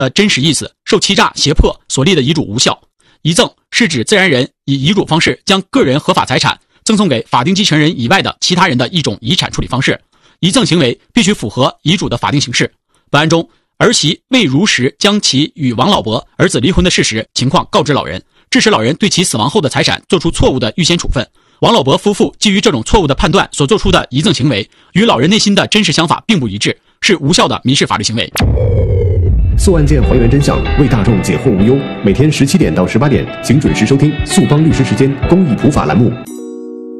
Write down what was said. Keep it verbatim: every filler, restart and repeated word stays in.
呃真实意思，受欺诈、胁迫所立的遗嘱无效。遗赠是指自然人以遗嘱方式将个人合法财产赠送给法定继承人以外的其他人的一种遗产处理方式。遗赠行为必须符合遗嘱的法定形式。本案中，儿媳未如实将其与王老伯儿子离婚的事实情况告知老人，致使老人对其死亡后的财产做出错误的预先处分。王老伯夫妇基于这种错误的判断所做出的遗赠行为，与老人内心的真实想法并不一致，是无效的民事法律行为。 诉案件还原真相，为大众解惑无忧。每天十七点到十八点，请准时收听诉方律师时间公益普法栏目。